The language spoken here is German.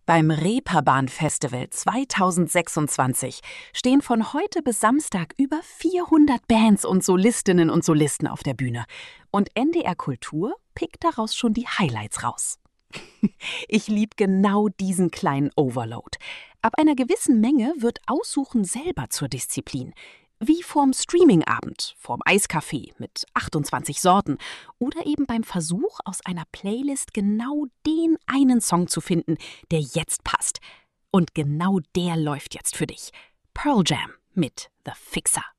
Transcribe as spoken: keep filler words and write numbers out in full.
Beim Reeperbahn Festival zweitausendsechsundzwanzig stehen von heute bis Samstag über vierhundert Bands und Solistinnen und Solisten auf der Bühne. Und N D R Kultur pickt daraus schon die Highlights raus. Ich lieb genau diesen kleinen Overload. Ab einer gewissen Menge wird Aussuchen selber zur Disziplin. Wie vorm Streamingabend, vorm Eiskaffee mit achtundzwanzig Sorten oder eben beim Versuch, aus einer Playlist genau den einen Song zu finden, der jetzt passt. Und genau der läuft jetzt für dich. Pearl Jam mit The Fixer.